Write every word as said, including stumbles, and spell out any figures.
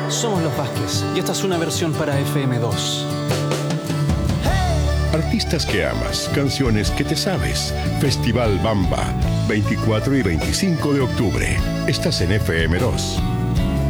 Somos los Vázquez y esta es una versión para F M dos. Artistas que amas, canciones que te sabes. Festival Bamba, veinticuatro y veinticinco de octubre. Estás en F M dos.